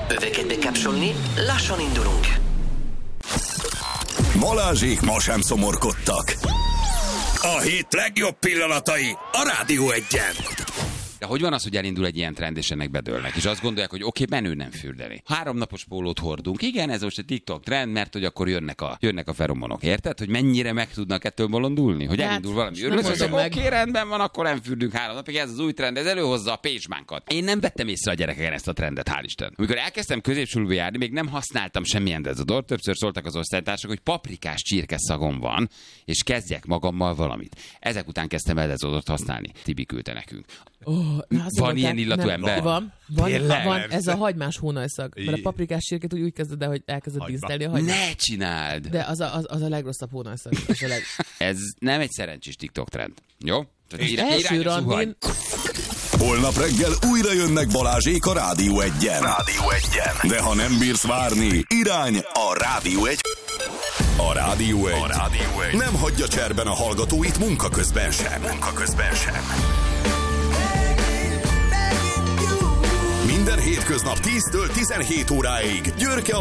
Öveket bekapcsolni, lassan indulunk. Balázsék ma sem szomorkodtak. A hét legjobb pillanatai a Rádió Egyen. De hogy van az, hogy elindul egy ilyen trend, és ennek bedőlnek? És azt gondolják, hogy oké, menő nem fürdeni. 3 napos pólót hordunk. Igen, ez most egy TikTok trend, mert hogy akkor jönnek a feromonok. Érted? Hogy mennyire meg tudnak ettől bolondulni? Hogy elindul valami. Oké, rendben van, akkor nem fürdünk 3 napig. Ez az új trend, ez előhozza a pécsmánkat. Én nem vettem észre a gyerekeken ezt a trendet, hál' Isten. Amikor elkezdtem középsúlyba járni, még nem használtam semmilyen dezodort. Többször szóltak az osztálytársak, hogy paprikás csirke szagom van, és kezdjek magammal valamit. Ezek után kezdtem el dezodort használni. Tibi küldte nekünk. Van ilyen illatú ember? Van, ez a hagymás hónajszag. Mert a paprikás csirkét úgy kezded el, hogy elkezded dísztelni a hagymát. Ne csináld! De az a legrosszabb hónajszag. Ez nem egy szerencsés TikTok trend. Jó? Első randin... Holnap reggel újra jönnek Balázsék a Rádió Egyen. De ha nem bírsz várni, irány a Rádió Egy. A Rádió Egy nem hagyja cserben a hallgatóit munka közben sem. Minden hétköznap 10-től 17 óráig Györke